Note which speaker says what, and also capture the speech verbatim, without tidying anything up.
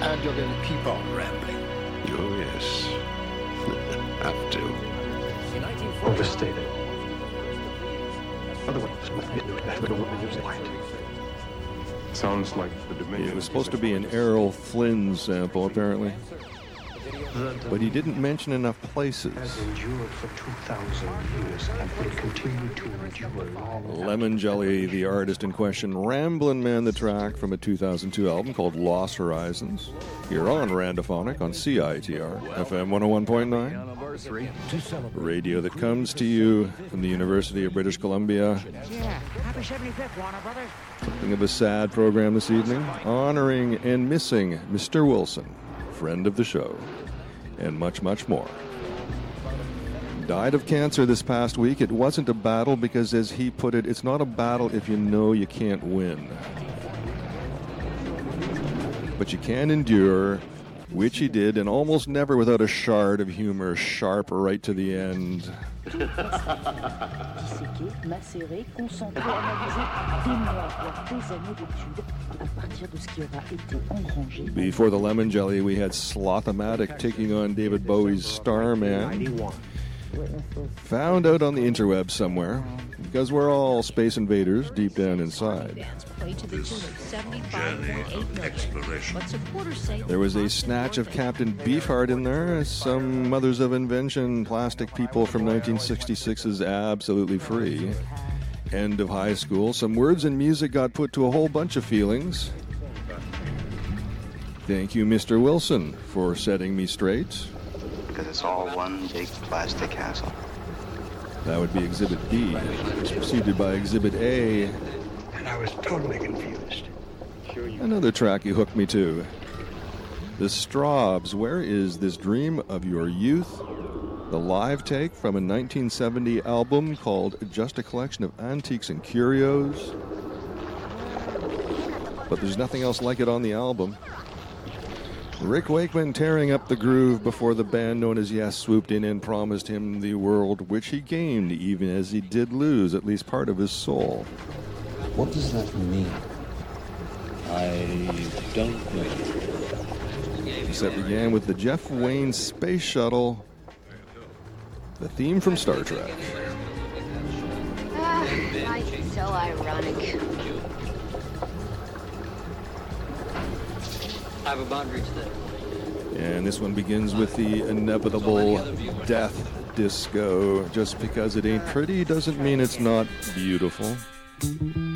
Speaker 1: And you're going to keep on rambling.
Speaker 2: Oh, yes. Have to.
Speaker 3: Overstated.
Speaker 2: Sounds like the Dominion.
Speaker 4: It was supposed to be an Errol Flynn sample, apparently. But he didn't mention enough places.
Speaker 3: Has endured for two thousand years and will continue to endure long.
Speaker 4: Lemon Jelly, the artist in question, Ramblin' Man, the track from a two thousand two album called Lost Horizons. Here on Randophonic on C I T R, F M one oh one point nine. Radio that comes to you from the University of British Columbia.
Speaker 5: Yeah, happy seventy-fifth, Warner Brothers.
Speaker 4: Something of a sad program this evening, honoring and missing Mister Wilson, friend of the show, and much, much more. Died of cancer this past week. It wasn't a battle because, as he put it, it's not a battle if you know you can't win. But you can endure, which he did, and almost never without a shard of humor, sharp right to the end. Before the Lemon Jelly, we had Sloth-O-Matic taking on David Bowie's Starman. Found out on the interweb somewhere, because we're all space invaders deep down inside. There was a snatch of Captain Beefheart in there, some Mothers of Invention, plastic people from nineteen sixty-six's Absolutely Free. End of high school. Some words and music got put to a whole bunch of feelings. Thank you, Mister Wilson, for setting me straight.
Speaker 6: Because it's all one big plastic hassle.
Speaker 4: That would be Exhibit B, preceded by Exhibit A.
Speaker 3: And I was totally confused.
Speaker 4: Another track you hooked me to. The Strawbs, Where Is This Dream of Your Youth? The live take from a nineteen seventy album called Just a Collection of Antiques and Curios. But there's nothing else like it on the album. Rick Wakeman tearing up the groove before the band known as Yes swooped in and promised him the world, which he gained, even as he did lose at least part of his soul.
Speaker 7: What does that mean? I don't know.
Speaker 4: The set began with the Jeff Wayne Space Shuttle, the theme from Star Trek.
Speaker 8: Ah, life is so ironic.
Speaker 9: I have a boundary today.
Speaker 4: And this one begins with the inevitable death disco. Just because it ain't pretty doesn't mean it's not beautiful.